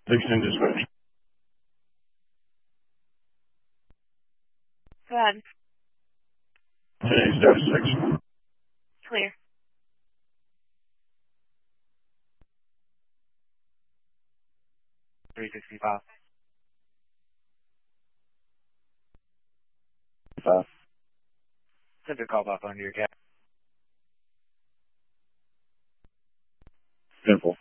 16 dispatch. Go ahead. Today's dash 6. Clear. $365. 5. Send a call back on your cat. Simple.